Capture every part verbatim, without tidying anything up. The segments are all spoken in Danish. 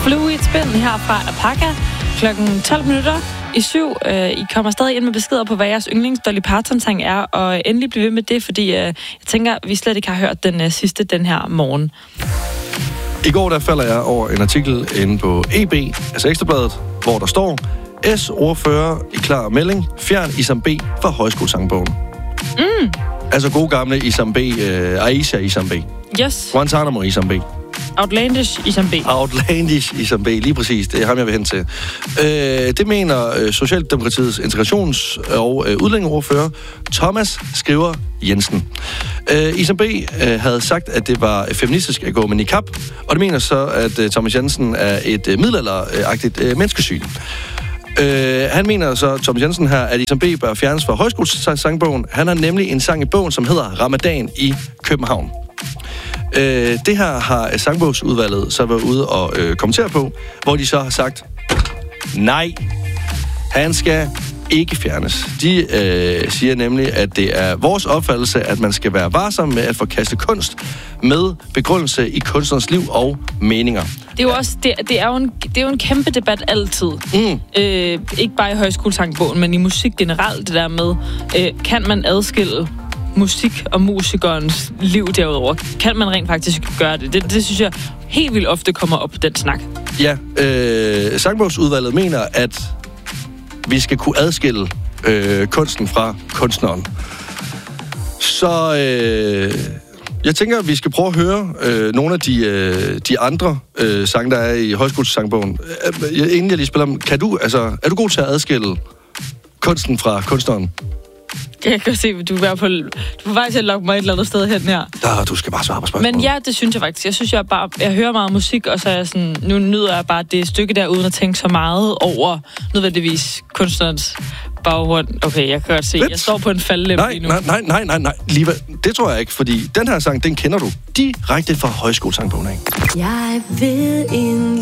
Flue i et spænd her fra Apaka. Klokken tolv minutter i syv. Uh, I kommer stadig ind med beskeder på, hvad jeres yndlings Dolly Parton-sang er, og endelig bliv ved med det, fordi uh, jeg tænker, vi slet ikke har hørt den uh, sidste den her morgen. I går der falder jeg over en artikel inde på E B, altså Ekstrabladet, hvor der står: S-ordfører i klar melding, fjern Isam B fra højskolesangbogen. Mm. Altså gode gamle Isam B, uh, Aisha Isam B. Yes. Guantanamo Isam B. Outlandish Isam B. Outlandish Isam B, lige præcis. Det er ham, jeg vil hen til. Øh, det mener øh, Socialdemokratiets integrations- og øh, udlændingeordfører Thomas Skriver Jensen. Øh, Isam B øh, havde sagt, at det var feministisk at gå med niqab, og det mener så, at øh, Thomas Jensen er et øh, middelalderagtigt øh, menneskesyn. Øh, han mener så, Thomas Jensen her, at Isam B bør fjernes fra højskolesangbogen. Han har nemlig en sang i bogen, som hedder Ramadan i København. Øh, det her har sangbogsudvalget så været ude og øh, kommentere på, hvor de så har sagt, nej, han skal ikke fjernes. De øh, siger nemlig, at det er vores opfattelse, at man skal være varsom med at forkaste kunst med begrundelse i kunstnerens liv og meninger. Det er jo også det, det er jo en det er jo en kæmpe debat altid. Mm. Øh, ikke bare i højskolesangbogen, men i musik generelt, det der med øh, kan man adskille musik og musikernes liv derudover? Kan man rent faktisk gøre det? Det, det synes jeg helt vildt ofte kommer op, den snak. Ja, øh, sangbogsudvalget mener, at vi skal kunne adskille øh, kunsten fra kunstneren. Så øh, jeg tænker, at vi skal prøve at høre øh, nogle af de, øh, de andre øh, sange, der er i højskolesangbogen. Øh, inden jeg lige spiller dem, kan du, altså, er du god til at adskille kunsten fra kunstneren? Jeg kan se, at du er på, du er på vej til at lokke mig et eller andet sted hen her. Der, du skal bare svare på spørgsmålet. Men ja, det synes jeg faktisk. Jeg synes, jeg bare, jeg hører meget musik, og så er jeg sådan, nu nyder jeg bare det stykke der, uden at tænke så meget over nødvendigvis kunstnerens baggrund. Okay, jeg kan godt se, Vent. jeg står på en faldlem nej, lige nu. Nej, nej, nej, nej, nej. Liva, det tror jeg ikke, fordi den her sang, den kender du direkte fra højskolesangbogen af. Jeg ved en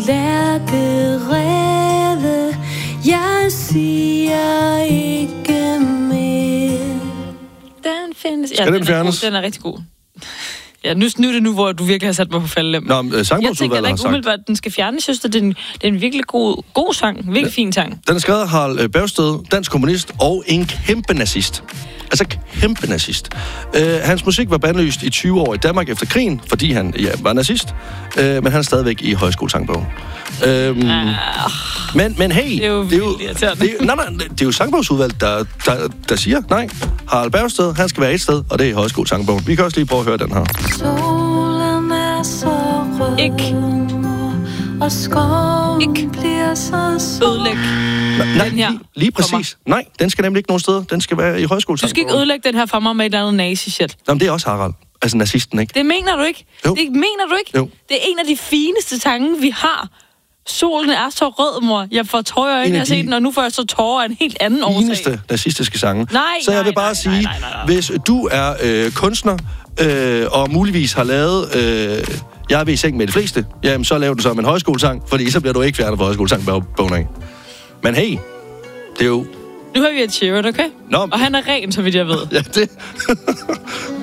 lærkerede, jeg siger ikke mere. Den findes. Skal ja, den den fjernes? Er den er rigtig god. Ja, nu, nu er det nu, hvor du virkelig har sat mig på faldlem. Nå, men jeg tænker sangbogsudvalget da har ikke sagt. umiddelbart, at den skal fjernes. Jeg synes, at det er en, det er en virkelig god, god sang. En virkelig fin sang. Den er skrevet af Harald Bergsted, dansk kommunist og en kæmpe nazist. Altså kæmpe nazist. Uh, hans musik var bandlyst i tyve år i Danmark efter krigen, fordi han ja, var nazist. Uh, men han er stadigvæk i højskolesangbogen. Uh, ah. men, men hey, det er jo det er jo, det er, nej, nej, det er jo sangbogsudvalget, der, der, der siger nej. Harald Bergsted, han skal være et sted, og det er i højskolesangbogen. Vi kan også lige prøve at høre den her. Solen er så rød. Ikke. Og skoven ikke. bliver så stor. Ødelæg. Nej, lige, lige præcis. Nej, den skal nemlig ikke nogen steder. Den skal være i højskolesangbogen. Du skal ikke ødelægge den her for mig med et eller andet nazi-shit. Jamen, det er også Harald. Altså nazisten, ikke? Det mener du ikke. Jo. Det mener du ikke. Jo. Det er en af de fineste sange, vi har. Solen er så rød, mor. Jeg får tårer i øjnene af set den, og nu får jeg så tårer af en helt anden årsag. Eneste nazistiske sange. Nej, så jeg nej, vil bare nej, sige, nej, nej, nej, nej. hvis du er øh, kunstner, øh, og muligvis har lavet øh, Jeg er ved i seng med de fleste, jamen så laver du så en højskolesang, fordi så bliver du ikke fjernet fra højskolesangbogen af. Men hey, det er jo... Nu har vi et Sheeran, okay? Nå. Og han er ren, så vidt jeg ved. Ja, det...